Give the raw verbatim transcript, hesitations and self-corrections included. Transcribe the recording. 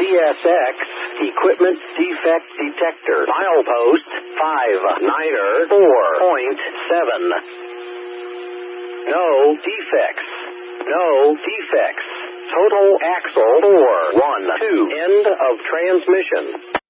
C S X, Equipment Defect Detector, milepost five niner four point seven. No defects. No defects. Total axle four one two. End of transmission.